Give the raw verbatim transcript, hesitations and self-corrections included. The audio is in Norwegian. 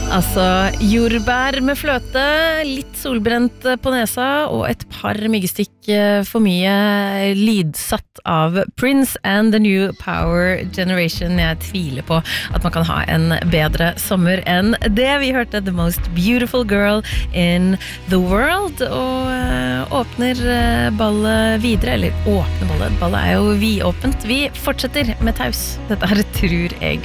Altså, jordbær med fløte, litt solbrent på nesa og et par myggestikk for mye lydsatt av Prince and the New Power Generation. Jeg tviler på at man kan ha en bedre sommer enn det. Vi hørte The Most Beautiful Girl in the World og åpner ballet videre, eller åpner ballet, ballet er jo vidåpent. Vi fortsetter med taus. Dette her tror jeg